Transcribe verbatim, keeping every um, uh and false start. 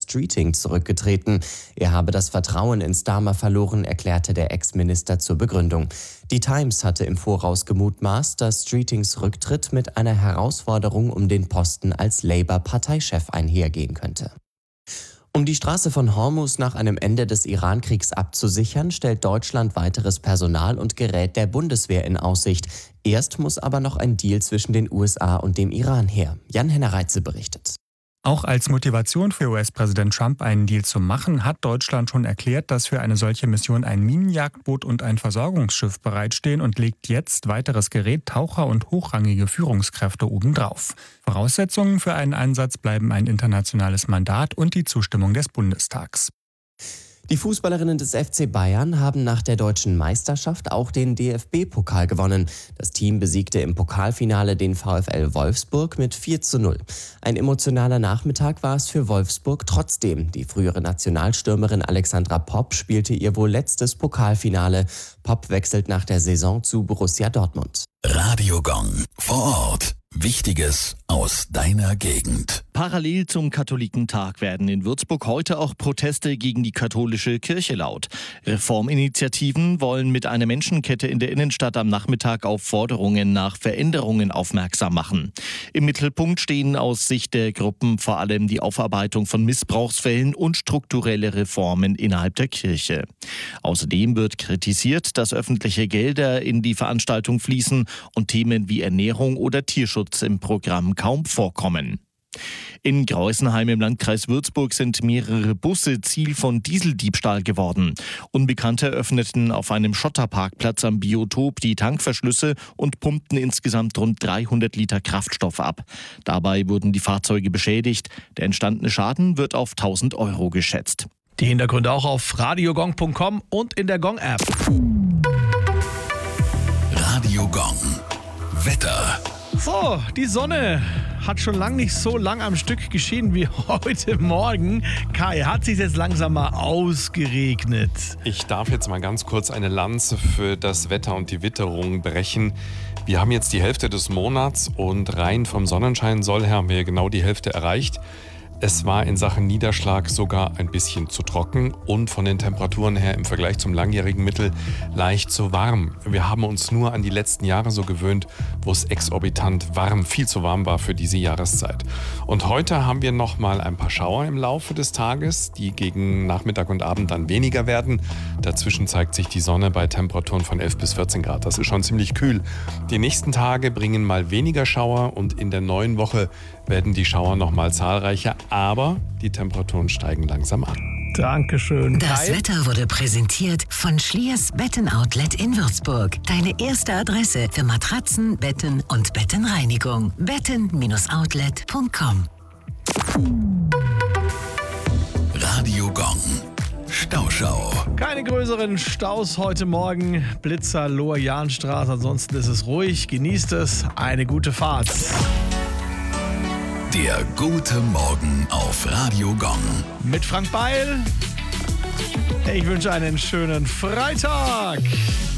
Streeting zurückgetreten. Er habe das Vertrauen in Starmer verloren, erklärte der Ex-Minister zur Begründung. Die Times hatte im Voraus gemutmaßt, dass Streetings Rücktritt mit einer Herausforderung um den Posten als Labour-Parteichef einhergehen könnte. Um die Straße von Hormuz nach einem Ende des Iran-Kriegs abzusichern, stellt Deutschland weiteres Personal und Gerät der Bundeswehr in Aussicht. Erst muss aber noch ein Deal zwischen den U S A und dem Iran her. Jan-Henner Reitze berichtet. Auch als Motivation für U S-Präsident Trump, einen Deal zu machen, hat Deutschland schon erklärt, dass für eine solche Mission ein Minenjagdboot und ein Versorgungsschiff bereitstehen und legt jetzt weiteres Gerät, Taucher und hochrangige Führungskräfte obendrauf. Voraussetzungen für einen Einsatz bleiben ein internationales Mandat und die Zustimmung des Bundestags. Die Fußballerinnen des F C Bayern haben nach der deutschen Meisterschaft auch den D F B-Pokal gewonnen. Das Team besiegte im Pokalfinale den VfL Wolfsburg mit vier zu null. Ein emotionaler Nachmittag war es für Wolfsburg trotzdem. Die frühere Nationalstürmerin Alexandra Popp spielte ihr wohl letztes Pokalfinale. Popp wechselt nach der Saison zu Borussia Dortmund. Radio Gong vor Ort. Wichtiges aus deiner Gegend. Parallel zum Katholikentag werden in Würzburg heute auch Proteste gegen die katholische Kirche laut. Reforminitiativen wollen mit einer Menschenkette in der Innenstadt am Nachmittag auf Forderungen nach Veränderungen aufmerksam machen. Im Mittelpunkt stehen aus Sicht der Gruppen vor allem die Aufarbeitung von Missbrauchsfällen und strukturelle Reformen innerhalb der Kirche. Außerdem wird kritisiert, dass öffentliche Gelder in die Veranstaltung fließen und Themen wie Ernährung oder Tierschutz im Programm kaum vorkommen. In Greußenheim im Landkreis Würzburg sind mehrere Busse Ziel von Dieseldiebstahl geworden. Unbekannte öffneten auf einem Schotterparkplatz am Biotop die Tankverschlüsse und pumpten insgesamt rund dreihundert Liter Kraftstoff ab. Dabei wurden die Fahrzeuge beschädigt. Der entstandene Schaden wird auf tausend Euro geschätzt. Die Hintergründe auch auf radiogong punkt com und in der Gong-App. Radio Gong. Wetter. So, die Sonne hat schon lange nicht so lang am Stück geschienen wie heute Morgen. Kai, hat sich jetzt langsam mal ausgeregnet? Ich darf jetzt mal ganz kurz eine Lanze für das Wetter und die Witterung brechen. Wir haben jetzt die Hälfte des Monats und rein vom Sonnenschein soll her haben wir genau die Hälfte erreicht. Es war in Sachen Niederschlag sogar ein bisschen zu trocken und von den Temperaturen her im Vergleich zum langjährigen Mittel leicht zu warm. Wir haben uns nur an die letzten Jahre so gewöhnt, wo es exorbitant warm, viel zu warm war für diese Jahreszeit. Und heute haben wir noch mal ein paar Schauer im Laufe des Tages, die gegen Nachmittag und Abend dann weniger werden. Dazwischen zeigt sich die Sonne bei Temperaturen von elf bis vierzehn Grad. Das ist schon ziemlich kühl. Die nächsten Tage bringen mal weniger Schauer und in der neuen Woche werden die Schauer noch mal zahlreicher. Aber die Temperaturen steigen langsam an. Dankeschön. Das Kai? Wetter wurde präsentiert von Schliers Betten-Outlet in Würzburg. Deine erste Adresse für Matratzen, Betten und Bettenreinigung. betten Outlet punkt com. Radio Gong. Stauschau. Keine größeren Staus heute Morgen. Blitzer, Lohr, Jahnstraße. Ansonsten ist es ruhig. Genießt es. Eine gute Fahrt. Der gute Morgen auf Radio Gong. Mit Frank Beil. Ich wünsche einen schönen Freitag.